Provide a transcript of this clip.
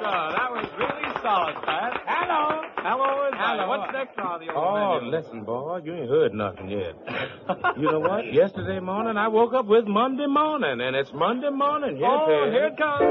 That was really solid, Pat. Hello. Hello, everybody. Hello. What's next on the old Oh, menu? listen, boy, you ain't heard nothing yet. You know what? Yesterday morning, I woke up with Monday morning, and it's Monday morning. Oh, here it comes.